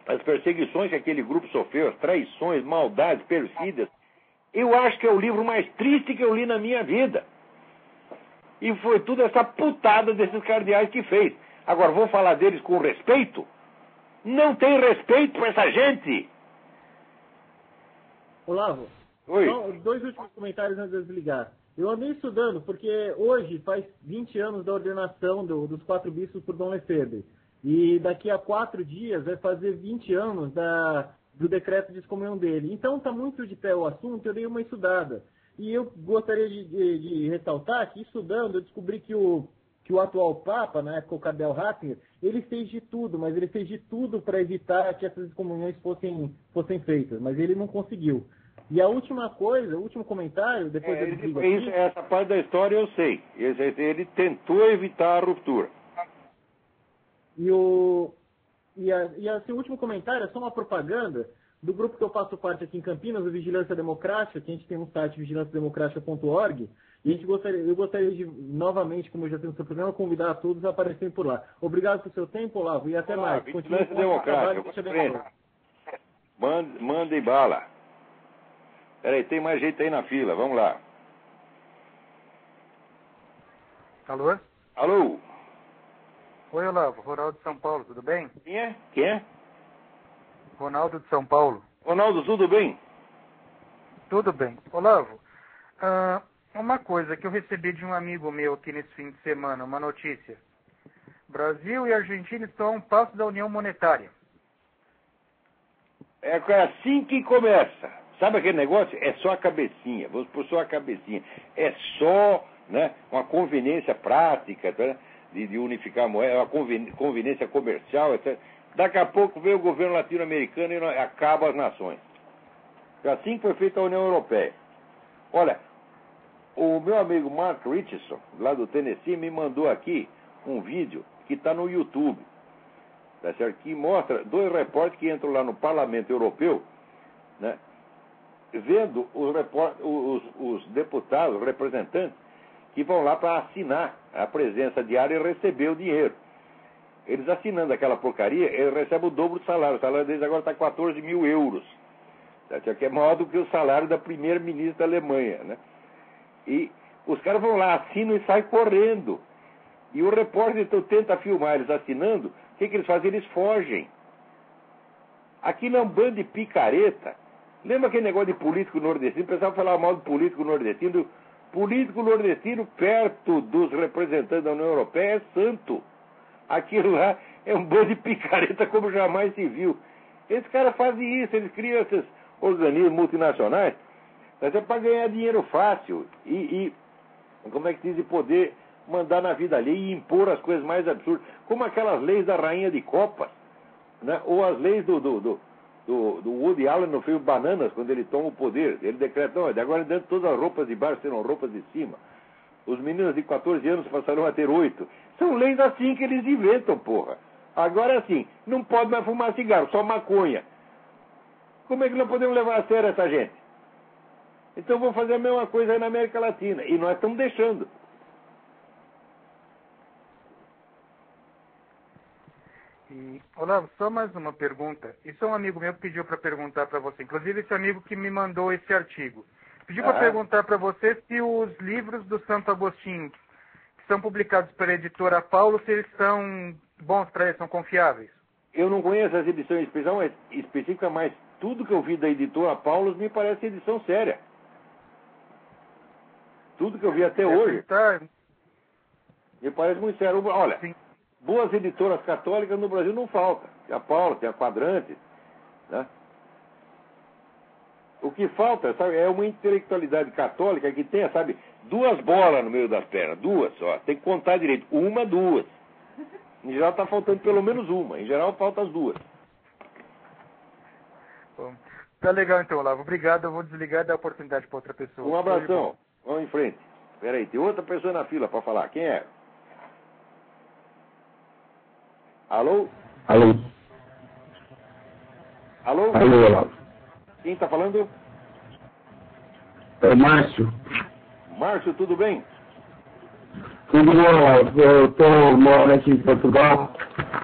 as perseguições que aquele grupo sofreu, as traições, maldades, perfidas, eu acho que é o livro mais triste que eu li na minha vida. E foi tudo essa putada desses cardeais que fez. Agora, vou falar deles com respeito? Não tem respeito para essa gente. Olavo, Oi. Só 2 últimos comentários antes de desligar. Eu andei estudando, porque hoje faz 20 anos da ordenação dos 4 bispos por Dom Lefebvre. E daqui a 4 dias vai fazer 20 anos do decreto de excomunhão dele. Então está muito de pé o assunto, eu dei uma estudada. E eu gostaria de ressaltar que, estudando, eu descobri que o atual Papa, na época o Cardeal Ratzinger, ele fez de tudo, mas ele fez de tudo para evitar que essas excomunhões fossem feitas, mas ele não conseguiu. E a última coisa, o último comentário, depois eu desligo aqui... Essa parte da história eu sei. Ele tentou evitar a ruptura. Assim, o último comentário é só uma propaganda do grupo que eu faço parte aqui em Campinas, o Vigilância Democrática, que a gente tem um site vigilanciademocrática.org, e eu gostaria de, novamente, como eu já tenho no seu programa, convidar a todos a aparecerem por lá. Obrigado pelo seu tempo, Olavo, e até mais. Vigilância Democrática. Manda bala. Peraí, tem mais gente aí na fila, vamos lá. Alô? Alô? Oi, Olavo, Ronaldo de São Paulo, tudo bem? Quem é? Quem é? Ronaldo de São Paulo. Ronaldo, tudo bem? Tudo bem. Olavo, uma coisa que eu recebi de um amigo meu aqui nesse fim de semana, uma notícia. Brasil e Argentina estão a um passo da União Monetária. É assim que começa. Sabe aquele negócio? É só a cabecinha. Vamos por só a cabecinha. É só, né, uma conveniência prática, tá, de unificar a moeda, uma conveniência comercial, etc. Daqui a pouco vem o governo latino-americano e acaba as nações. É assim que foi feita a União Europeia. Olha, o meu amigo Mark Richardson, lá do Tennessee, me mandou aqui um vídeo que está no YouTube, tá certo? Que mostra 2 repórteres que entram lá no Parlamento Europeu, né, vendo os deputados, os representantes, que vão lá para assinar a presença diária e receber o dinheiro. Eles assinando aquela porcaria, eles recebem o dobro do salário. O salário deles agora está 14 mil euros. Que é maior do que o salário da primeira-ministra da Alemanha, né? E os caras vão lá, assinam e saem correndo. E o repórter então tenta filmar eles assinando. O que eles fazem? Eles fogem. Aquilo é um bando de picareta. Lembra aquele negócio de político nordestino? O pessoal falava mal do político nordestino. Político nordestino perto dos representantes da União Europeia é santo. Aquilo lá é um bando de picareta como jamais se viu. Esses caras fazem isso, eles criam esses organismos multinacionais, mas é para ganhar dinheiro fácil e como é que diz, de poder mandar na vida ali e impor as coisas mais absurdas, como aquelas leis da Rainha de Copas, né? Ou as leis do Woody Allen no filme Bananas, quando ele toma o poder. Ele decreta, não, de agora em diante todas as roupas de baixo serão roupas de cima. Os meninos de 14 anos passarão a ter 8. São leis assim que eles inventam, porra. Agora sim, não pode mais fumar cigarro, só maconha. Como é que nós podemos levar a sério essa gente? Então vamos fazer a mesma coisa aí na América Latina. E nós estamos deixando. E, Olavo, só mais uma pergunta. Isso é um amigo meu que pediu para perguntar para você. Inclusive, esse amigo que me mandou esse artigo. Pediu para perguntar para você se os livros do Santo Agostinho, que são publicados pela editora Paulo, se eles são bons para eles, são confiáveis. Eu não conheço as edições específicas, mas tudo que eu vi da editora Paulo me parece edição séria. Tudo que eu vi até hoje me parece muito sério. Olha, sim, boas editoras católicas no Brasil não faltam. Tem a Paulo, tem a Quadrante, né? O que falta, sabe, é uma intelectualidade católica que tenha, sabe, 2 bolas no meio das pernas. 2 só. Tem que contar direito. 1, 2. Em geral está faltando pelo menos 1. Em geral faltam as 2. Bom, tá legal então, Olavo. Obrigado. Eu vou desligar e dar oportunidade para outra pessoa. Um abração. Vamos em frente. Espera aí, tem outra pessoa na fila para falar. Quem é? Alô? Alô? Alô? Alô, Olavo. Quem está falando? É Márcio. Márcio, tudo bem? Tudo bom, Olavo. Eu moro aqui em Portugal.